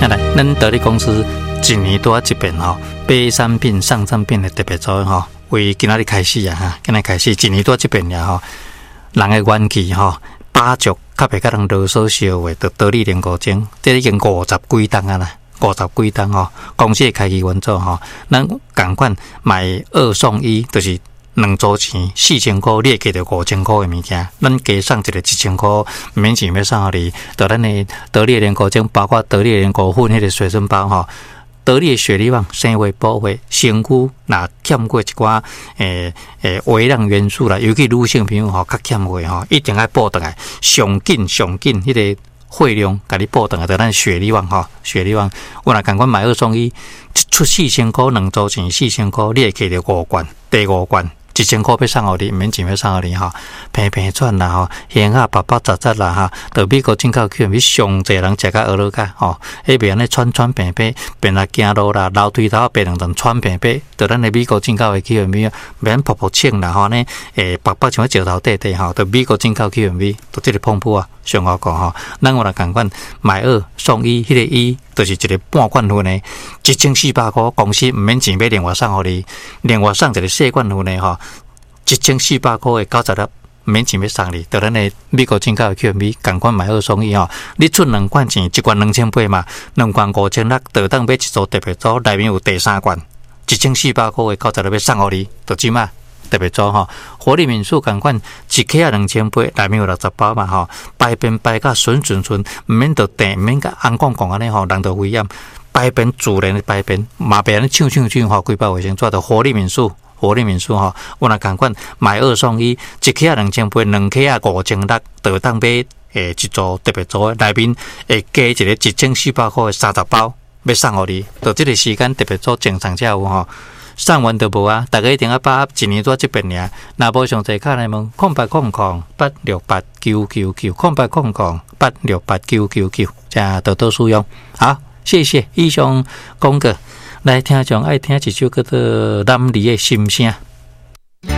来，咱得力公司一年多一遍吼，买产品、上产品的特别组吼，为今仔日开始啊哈，今仔开始一年多一遍了吼，人的元气吼，巴足较袂甲人啰嗦烧话，就得力莲果精，这已经50几档啊啦，50几档吼，公司的开期运作吼，咱共款买2送1，就是2组钱4000块，你会给到5000块的物件，咱加送一个1000块，免钱要送互你。就咱的得力莲果精，包括得力莲果粉迄个随身包吼，得力的雪力旺生活保护，身躯若欠过一寡微量元素啦，尤其女性朋友吼较欠过吼，一定要补回来，上紧迄个血量，甲你补回来，就咱雪力旺吼，雪力旺，我若共款买2送1，出4000块2组钱4000块，你会给到5罐，第5罐。1000块要送互你，免钱要送互你吼，平平转啦吼，咸啊白白杂杂啦哈，到美国进口 QMB 上侪人食甲学落甲吼，迄边安尼穿平平，变来行路啦，楼梯头变两层穿平平，到咱的美国进口的 QMB 免泡泡清啦吼呢，白白像石头底底吼，到美国进口 QMB 到这个碰布啊，上好讲吼，咱我来共款买2送1，迄个1就是一个半罐份的，1400块，公司唔免钱要另外送互你，另外送一个小罐份的吼。1400块的90粒，免钱要送你。到咱的美国进口的 QMB， 共款买2送1吼，你出2罐钱，一罐2800嘛，2罐5600，就当买一组特别组，内面有第3罐，1400块的90粒要送互你，就即嘛特别组吼。活力民宿共款一克啊2800，内面有60包嘛吼，排便排甲顺，唔免着订，唔免甲红光光安尼吼，人着危险。排便自然的排便，嘛别安尼抢吼，几包卫生纸，着活力民宿。活力民宿吼，我若共款买2送1，一克啊2800，2克啊5600，就当买一组特别组，内面会加一个1400块的30包，要送互你。到这个时间特别组正常才有吼，送完就无啊。大家一定要把握一年多一遍尔。若无详细卡来问，0800-8689999，0800-8689999，加多多使用。好，谢谢以上讲过。来听众爱听一首叫做《南离的心声》。